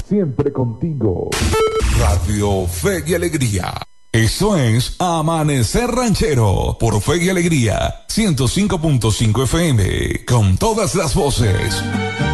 siempre contigo. Radio Fe y Alegría. Eso es Amanecer Ranchero por Fe y Alegría 105.5 FM con todas las voces.